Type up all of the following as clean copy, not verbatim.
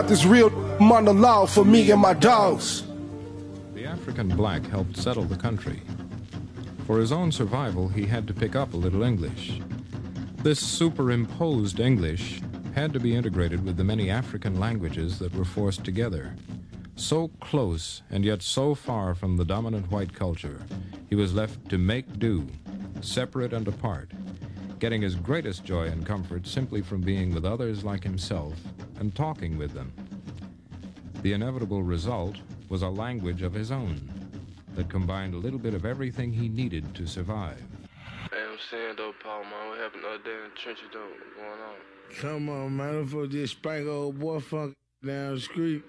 This real monologue for me and my dogs. The African black helped settle the country. For his own survival, he had to pick up a little English. This superimposed English had to be integrated with the many African languages that were forced together. So close and yet so far from the dominant white culture, he was left to make do, separate and apart, getting his greatest joy and comfort simply from being with others like himself and talking with them. The inevitable result was a language of his own that combined a little bit of everything he needed to survive. Hey, I'm saying though, Paul, man, what happened the other day in the trenches though? What's going on? Come on, man, them folks just spank old boy funk down the street.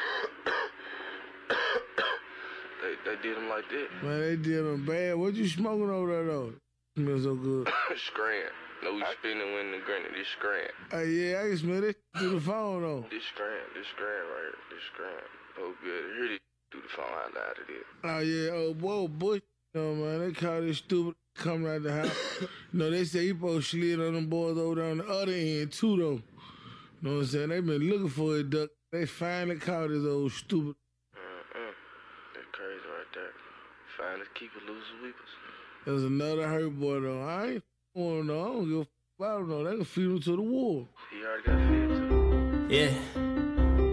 They did him like that? Man, they did him bad. What you smoking over there though? Smells so good. Scram. No, we spinning when the granted. This scram. Yeah, I can smell it through the phone though. This scram right here. This scram. Oh, good. I heard it through the phone. I lied to this. Oh yeah, old boy, Bush. You know, man, they call this stupid coming out the house. You know, they say he supposed to slid on them boys over there on the other end too though. You know what I'm saying? They been looking for it, duck. They finally caught this old stupid. That's crazy right there. Finally keep it loose and weepers. There's another hurt boy though. I ain't want to know. I don't give a f***. I don't know. They can feed him to the wall. He already got fed too. Yeah.